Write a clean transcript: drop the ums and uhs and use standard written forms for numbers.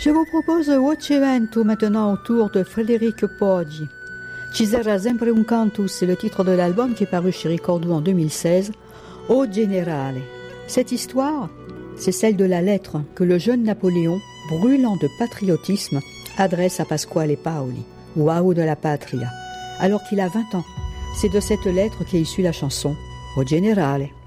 Je vous propose Occhivento maintenant au tour de Frédéric Poggi. Ci sarà sempre un cantus, c'est le titre de l'album qui est paru chez Ricordou en 2016. Au Generale. Cette histoire, c'est celle de la lettre que le jeune Napoléon, brûlant de patriotisme, adresse à Pasquale Paoli, Uau de la Patria, alors qu'il a 20 ans. C'est de cette lettre qu'est issue la chanson Au Generale.